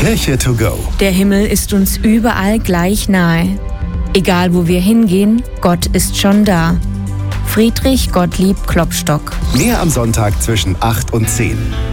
Kirche to go. Der Himmel ist uns überall gleich nahe. Egal wo wir hingehen, Gott ist schon da. Friedrich Gottlieb Klopstock. Mehr am Sonntag zwischen 8 und 10.